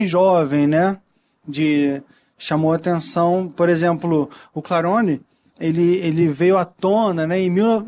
jovem, né? Chamou a atenção, por exemplo, o Clarone, ele veio à tona, né, em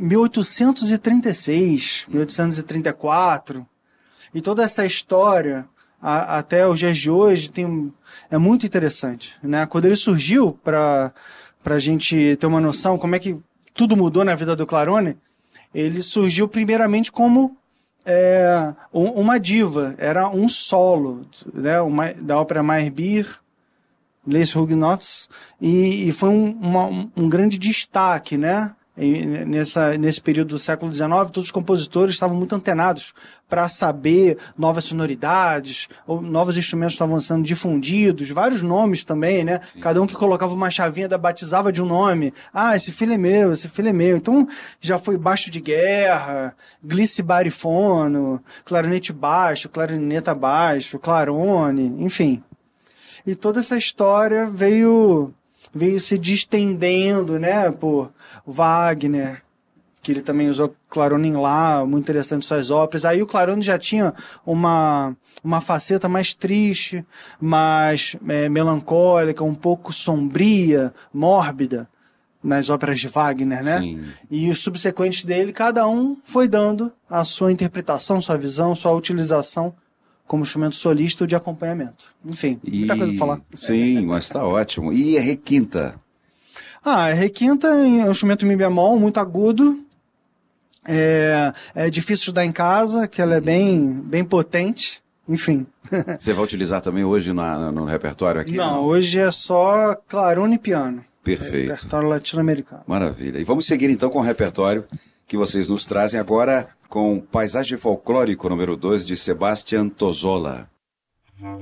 1836, 1834, e toda essa história, até os dias de hoje, é muito interessante, né? Quando ele surgiu, para a gente ter uma noção como é que tudo mudou na vida do Clarone, ele surgiu primeiramente como uma diva, era um solo, né, da ópera Meyerbeer, Les Huguenots, e foi um grande destaque, né? Nesse período do século XIX, todos os compositores estavam muito antenados para saber novas sonoridades, ou novos instrumentos estavam sendo difundidos, vários nomes também, né? Sim. Cada um que colocava uma chavinha batizava de um nome. Ah, esse filho é meu, esse filho é meu. Então já foi baixo de guerra, glice barifono, clarinete baixo, clarineta baixo, clarone, enfim. E toda essa história veio se distendendo, né, por Wagner, que ele também usou Clarone em Lá, muito interessante suas óperas. Aí o Clarone já tinha uma faceta mais triste, mais melancólica, um pouco sombria, mórbida, nas óperas de Wagner, né? Sim. E os subsequentes dele, cada um foi dando a sua interpretação, sua visão, sua utilização como instrumento solista ou de acompanhamento. Enfim, muita coisa para falar. Sim, mas está ótimo. E a requinta? A requinta é um instrumento mi bemol, muito agudo. É difícil de estudar em casa, que ela é bem potente. Enfim. Você vai utilizar também hoje no repertório aqui? Não, hoje é só clarone e piano. Perfeito. Repertório latino-americano. Maravilha. E vamos seguir então com o repertório que vocês nos trazem agora com Paisagem Folclórico número 2 de Sebastián Tosola.